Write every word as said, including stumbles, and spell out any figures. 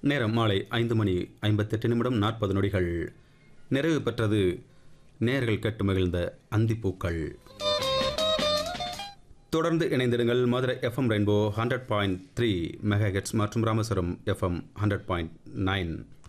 நேரம் மாலை ஐந்து மணி ஐம்பத்தெட்டு நிமிடம் நாற்பது நொடிகள். நிறைவு பெற்றது நேயர்கள் கேட்டு மகிழ்ந்த அந்திப்பூக்கள். தொடர்ந்து இணைந்திடுங்கள். Madurai FM rainbow hundred point three mega hertz மற்றும் Rameswaram FM hundred point nine.